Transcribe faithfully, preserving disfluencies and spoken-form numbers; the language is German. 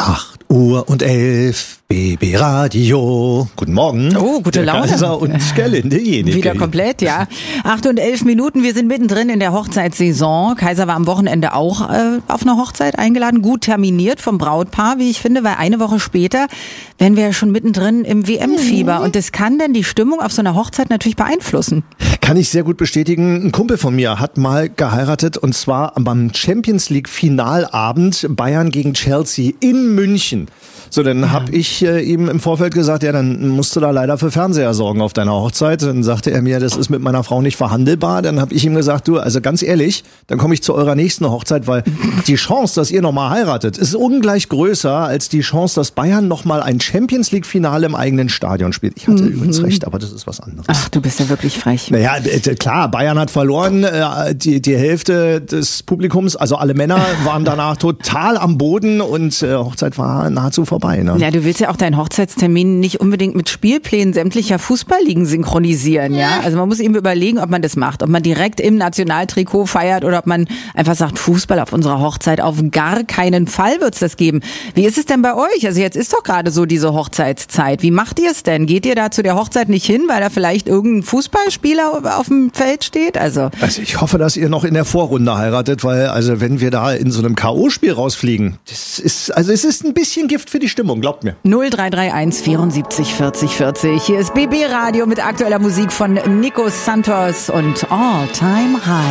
acht Uhr und elf, B B Radio. Guten Morgen. Oh, gute der Laune. Kaiser und Gerlinde Jenike. Wieder komplett, ja. Acht und elf Minuten, wir sind mittendrin in der Hochzeitssaison. Kaiser war am Wochenende auch äh, auf einer Hochzeit eingeladen, gut terminiert vom Brautpaar, wie ich finde, weil eine Woche später wären wir ja schon mittendrin im W M-Fieber. Und das kann dann die Stimmung auf so einer Hochzeit natürlich beeinflussen. Kann ich sehr gut bestätigen. Ein Kumpel von mir hat mal geheiratet und zwar beim Champions League Finalabend Bayern gegen Chelsea in München. So, dann ja. habe ich äh, ihm im Vorfeld gesagt, ja, dann musst du da leider für Fernseher sorgen auf deiner Hochzeit. Dann sagte er mir, das ist mit meiner Frau nicht verhandelbar. Dann habe ich ihm gesagt, du, also ganz ehrlich, dann komme ich zu eurer nächsten Hochzeit, weil die Chance, dass ihr nochmal heiratet, ist ungleich größer als die Chance, dass Bayern nochmal ein Champions League Finale im eigenen Stadion spielt. Ich hatte mhm. übrigens recht, aber das ist was anderes. Ach, du bist ja wirklich frech. Naja, klar, Bayern hat verloren. Die, die Hälfte des Publikums, also alle Männer, waren danach total am Boden und äh, Hochzeit war nahezu vorbei. Ne? Ja, du willst ja auch deinen Hochzeitstermin nicht unbedingt mit Spielplänen sämtlicher Fußballligen synchronisieren, ja? Also man muss eben überlegen, ob man das macht, ob man direkt im Nationaltrikot feiert oder ob man einfach sagt, Fußball auf unserer Hochzeit, auf gar keinen Fall wird's das geben. Wie ist es denn bei euch? Also jetzt ist doch gerade so diese Hochzeitszeit. Wie macht ihr es denn? Geht ihr da zu der Hochzeit nicht hin, weil da vielleicht irgendein Fußballspieler auf dem Feld steht? Also, also ich hoffe, dass ihr noch in der Vorrunde heiratet, weil also wenn wir da in so einem K O-Spiel rausfliegen, das ist, also es ist ein bisschen Gift für die Stimmung, glaubt mir. null drei drei eins vierundsiebzig vierzig vierzig. Hier ist B B Radio mit aktueller Musik von Nico Santos und All Time High.